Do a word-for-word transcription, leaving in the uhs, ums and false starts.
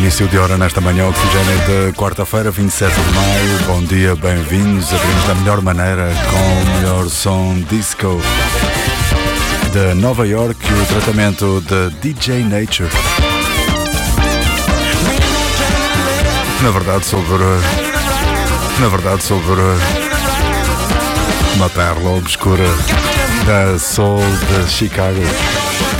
Início de hora nesta manhã oxigênio de quarta-feira, vinte e sete de maio. Bom dia, bem-vindos. Abrimos da melhor maneira com o melhor som disco de Nova York e o tratamento de D J Nature. Na verdade sobre... Na verdade sobre... uma pérola obscura da Soul de Chicago.